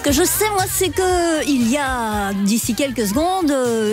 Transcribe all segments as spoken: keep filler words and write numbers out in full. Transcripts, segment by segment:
que je sais, moi, c'est que il y a, d'ici quelques secondes,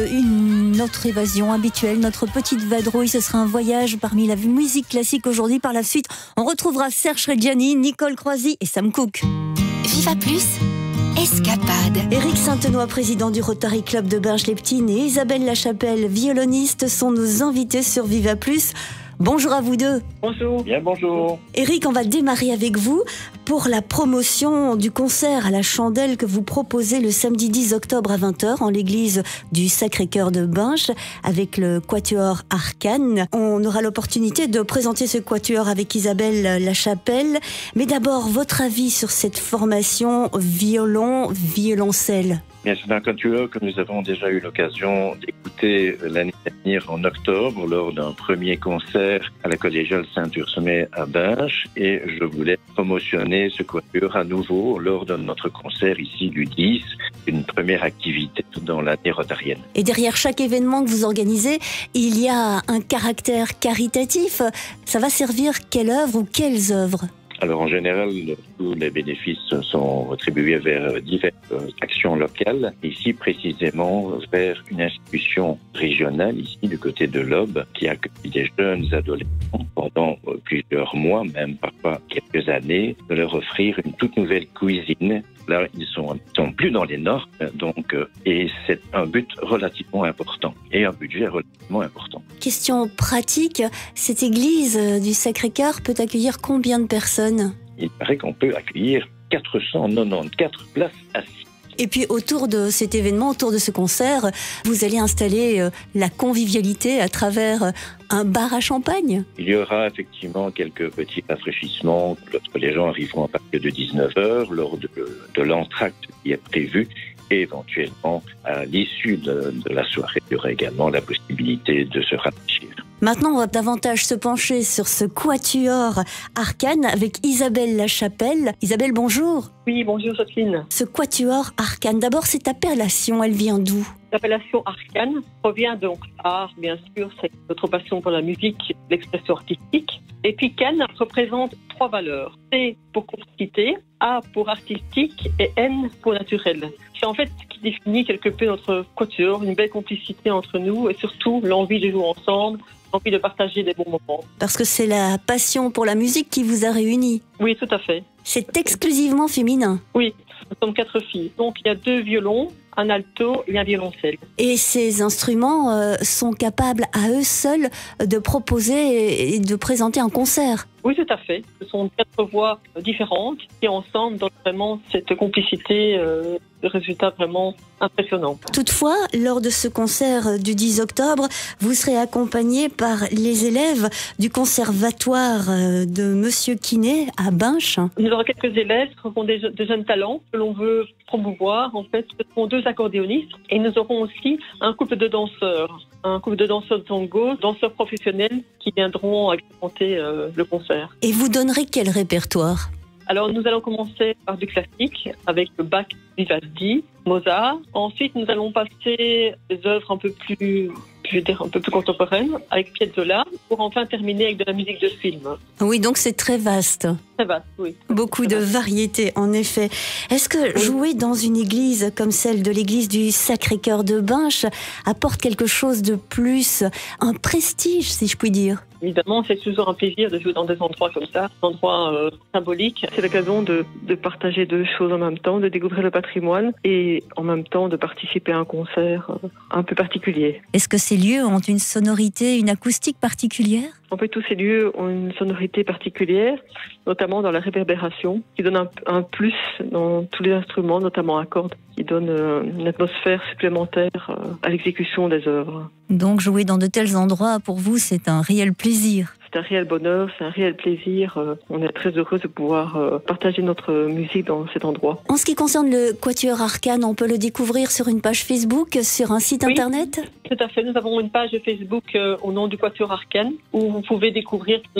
une autre évasion habituelle, notre petite vadrouille. Ce sera un voyage parmi la musique classique aujourd'hui. Par la suite, on retrouvera Serge Reggiani, Nicole Croisy et Sam Cooke. Viva Plus, escapade. Éric Saintenoy, président du Rotary Club de Binge-les-Ptines, et Isabelle Lachapelle, violoniste, sont nos invités sur Viva Plus. Bonjour à vous deux. Bonjour. Bien, bonjour. Éric, on va démarrer avec vous pour la promotion du concert à la chandelle que vous proposez le samedi dix octobre à vingt heures en l'église du Sacré-Cœur de Binche avec le quatuor Arcane. On aura l'opportunité de présenter ce quatuor avec Isabelle Lachapelle. Mais d'abord, votre avis sur cette formation violon, violoncelle? Bien, c'est un quatuor que nous avons déjà eu l'occasion d'écouter l'année dernière en octobre lors d'un premier concert à la collégiale Saint-Ursemé à Binche, et je voulais promotionner ce quatuor à nouveau lors de notre concert ici du dix, une première activité dans l'année rotarienne. Et derrière chaque événement que vous organisez, il y a un caractère caritatif. Ça va servir quelle œuvre ou quelles œuvres ? Alors en général, tous les bénéfices sont attribués vers diverses actions locales. Ici précisément vers une institution régionale, ici du côté de l'Aube, qui accueille des jeunes adolescents pendant plusieurs mois, même parfois quelques années, de leur offrir une toute nouvelle cuisine. Là, ils sont, sont plus dans les normes, donc, et c'est un but relativement important et un budget relativement important. Question pratique, cette église du Sacré-Cœur peut accueillir combien de personnes ? Il paraît qu'on peut accueillir quatre cent quatre-vingt-quatorze places assises. Et puis autour de cet événement, autour de ce concert, vous allez installer la convivialité à travers un bar à champagne. Il y aura effectivement quelques petits rafraîchissements lorsque les gens arriveront à partir de dix-neuf heures lors de, de l'entracte qui est prévu. Et éventuellement, à l'issue de, de la soirée, il y aura également la possibilité de se rafraîchir. Maintenant, on va davantage se pencher sur ce quatuor Arcane avec Isabelle Lachapelle. Isabelle, bonjour. Oui, bonjour Jocelyne. Ce quatuor Arcane, d'abord cette appellation, elle vient d'où ? L'appellation Arcane provient donc art, bien sûr, c'est notre passion pour la musique, l'expression artistique. Et puis Can représente trois valeurs. C pour complexité, A pour artistique et N pour naturel. C'est en fait ce qui définit quelque peu notre quatuor, une belle complicité entre nous et surtout l'envie de jouer ensemble, l'envie de partager des bons moments. Parce que c'est la passion pour la musique qui vous a réunis. Oui, tout à fait. C'est exclusivement féminin. Oui, nous sommes quatre filles. Donc il y a deux violons, un alto et un violoncelle. Et ces instruments euh, sont capables à eux seuls de proposer et de présenter un concert. Oui, tout à fait. Ce sont quatre voix différentes qui ensemble donnent vraiment cette complicité, euh, de résultats vraiment impressionnants. Toutefois, lors de ce concert du dix octobre, vous serez accompagné par les élèves du conservatoire de Monsieur Quinet à Binche. Nous aurons quelques élèves qui seront des, de jeunes talents que l'on veut promouvoir. En fait, ce seront deux accordéonistes et nous aurons aussi un couple de danseurs, un couple de danseurs de tango, danseurs professionnels qui viendront agrémenter euh, le concert. Et vous donnerez quel répertoire ? Alors, nous allons commencer par du classique avec le Bach, Vivaldi, Mozart. Ensuite, nous allons passer des œuvres un peu plus, je veux dire, un peu plus contemporaines avec Piazzolla pour enfin terminer avec de la musique de film. Oui, donc c'est très vaste. Très vaste, oui. Beaucoup de variétés, en effet. Est-ce que oui. jouer dans une église comme celle de l'église du Sacré-Cœur de Binche apporte quelque chose de plus, un prestige, si je puis dire ? Évidemment, c'est toujours un plaisir de jouer dans des endroits comme ça, des endroits euh, symboliques. C'est l'occasion de, de partager deux choses en même temps, de découvrir le patrimoine et en même temps de participer à un concert euh, un peu particulier. Est-ce que ces lieux ont une sonorité, une acoustique particulière ? En fait, tous ces lieux ont une sonorité particulière, notamment dans la réverbération, qui donne un, un plus dans tous les instruments, notamment à cordes, qui donne euh, une atmosphère supplémentaire euh, à l'exécution des œuvres. Donc jouer dans de tels endroits, pour vous, c'est un réel plaisir. C'est un réel bonheur, c'est un réel plaisir. On est très heureux de pouvoir partager notre musique dans cet endroit. En ce qui concerne le quatuor Arcane, on peut le découvrir sur une page Facebook, sur un site oui, internet ? Tout à fait, nous avons une page Facebook au nom du quatuor Arcane où vous pouvez découvrir